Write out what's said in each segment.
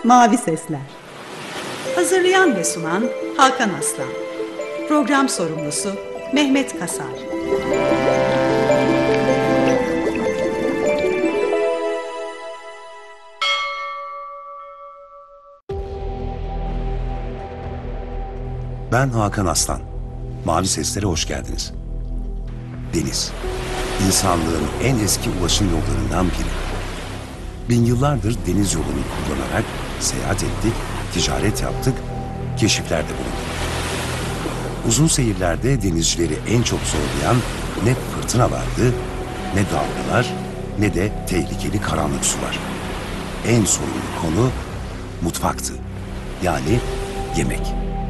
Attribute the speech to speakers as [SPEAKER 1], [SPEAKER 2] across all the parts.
[SPEAKER 1] Mavi Sesler. Hazırlayan ve sunan Hakan Aslan. Program sorumlusu Mehmet Kasar.
[SPEAKER 2] Ben Hakan Aslan. Mavi Seslere hoş geldiniz. Deniz, insanlığın en eski ulaşım yollarından biri. Bin yıllardır deniz yolunu kullanarak seyahat ettik, ticaret yaptık, keşiflerde bulunduk. Uzun seyirlerde denizcileri en çok zorlayan ne fırtınalardı, ne dalgalar, ne de tehlikeli karanlık sular. En sorunlu konu mutfaktı. Yani yemek.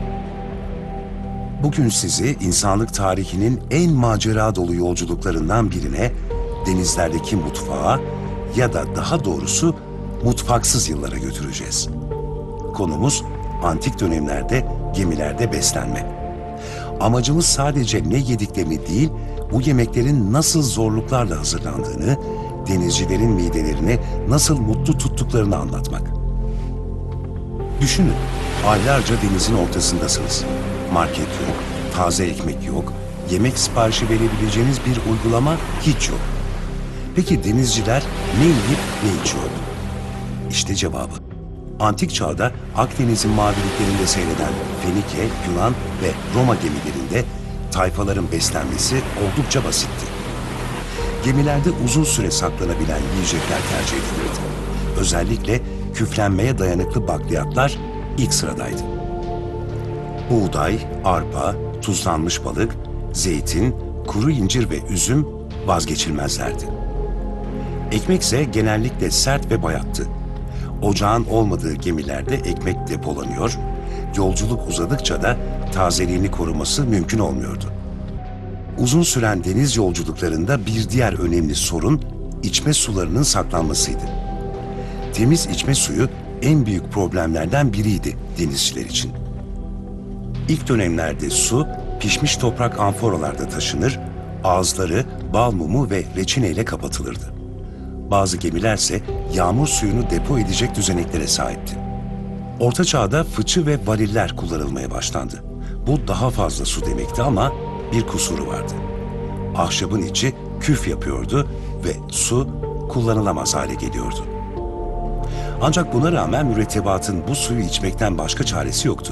[SPEAKER 2] Bugün sizi insanlık tarihinin en macera dolu yolculuklarından birine, denizlerdeki mutfağa ya da daha doğrusu mutfaksız yıllara götüreceğiz. Konumuz antik dönemlerde gemilerde beslenme. Amacımız sadece ne yediklerini değil, bu yemeklerin nasıl zorluklarla hazırlandığını, denizcilerin midelerini nasıl mutlu tuttuklarını anlatmak. Düşünün, aylarca denizin ortasındasınız. Market yok, taze ekmek yok, yemek siparişi verebileceğiniz bir uygulama hiç yok. Peki denizciler ne yiyip ne içiyordu? İşte cevabı. Antik çağda Akdeniz'in maviliklerinde seyreden Fenike, Yunan ve Roma gemilerinde tayfaların beslenmesi oldukça basitti. Gemilerde uzun süre saklanabilen yiyecekler tercih edilirdi. Özellikle küflenmeye dayanıklı bakliyatlar ilk sıradaydı. Buğday, arpa, tuzlanmış balık, zeytin, kuru incir ve üzüm vazgeçilmezlerdi. Ekmekse genellikle sert ve bayattı. Ocağın olmadığı gemilerde ekmek depolanıyor, yolculuk uzadıkça da tazeliğini koruması mümkün olmuyordu. Uzun süren deniz yolculuklarında bir diğer önemli sorun içme sularının saklanmasıydı. Temiz içme suyu en büyük problemlerden biriydi denizciler için. İlk dönemlerde su pişmiş toprak amforalarda taşınır, ağızları bal mumu ve reçineyle kapatılırdı. Bazı gemilerse yağmur suyunu depo edecek düzeneklere sahipti. Orta Çağ'da fıçı ve variller kullanılmaya başlandı. Bu daha fazla su demekti ama bir kusuru vardı. Ahşabın içi küf yapıyordu ve su kullanılamaz hale geliyordu. Ancak buna rağmen mürettebatın bu suyu içmekten başka çaresi yoktu.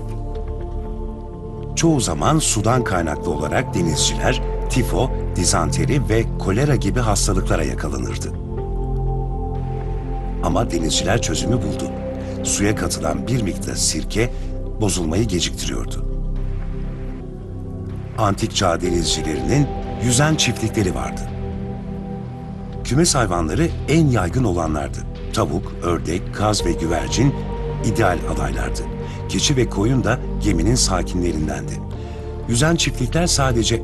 [SPEAKER 2] Çoğu zaman sudan kaynaklı olarak denizciler tifo, dizanteri ve kolera gibi hastalıklara yakalanırdı. Ama denizciler çözümü buldu. Suya katılan bir miktar sirke bozulmayı geciktiriyordu. Antik çağ denizcilerinin yüzen çiftlikleri vardı. Kümes hayvanları en yaygın olanlardı. Tavuk, ördek, kaz ve güvercin ideal adaylardı. Keçi ve koyun da geminin sakinlerindendi. Yüzen çiftlikler sadece